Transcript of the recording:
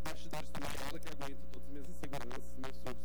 bastidores também, ela que aguenta todas as minhas inseguranças, meus